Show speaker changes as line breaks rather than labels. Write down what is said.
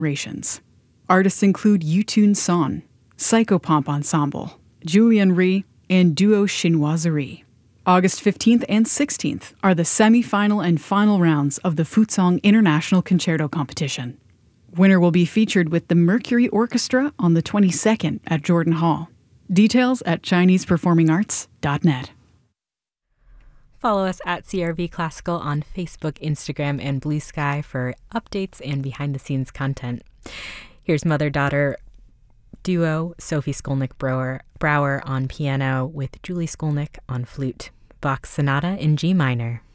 Rations. Artists include Yutun Son, Psychopomp Ensemble, Julian Rhee, and Duo Chinoiserie. August 15th and 16th are the semi-final and final rounds of the Futsong International Concerto Competition. Winner will be featured with the Mercury Orchestra on the 22nd at Jordan Hall. Details at ChinesePerformingArts.net.
Follow us at CRV Classical on Facebook, Instagram, and Blue Sky for updates and behind-the-scenes content. Here's mother-daughter duo Sophie Skolnick-Brower on piano with Julie Skolnick on flute. Bach's Sonata in G minor.